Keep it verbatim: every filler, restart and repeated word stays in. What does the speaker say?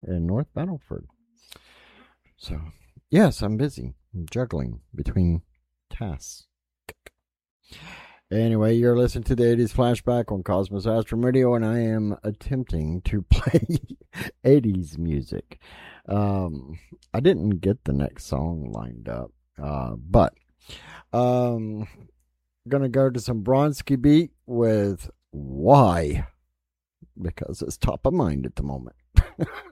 in North Battleford. So, yes, I'm busy. I'm juggling between tasks. Anyway, you're listening to the eighties Flashback on Cosmos Astrum Radio, and I am attempting to play eighties music. Um, I didn't get the next song lined up, uh, but um, gonna go to some Bronski beat with Why, because it's top of mind at the moment.